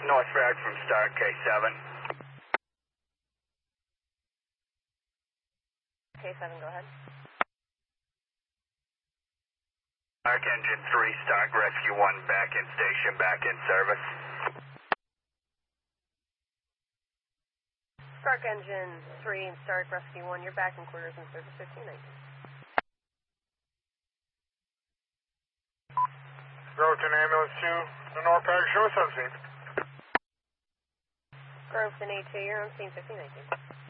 Northbound from Star K7. K7, go ahead. Arc Engine 3, Stark Rescue 1, back in station, back in service. Stark Engine 3 and Stark Rescue 1, you're back in quarters in service 1519. Groveton Ambulance 2, the North Park, show us on scene. Groveton A2, you're on scene 1519.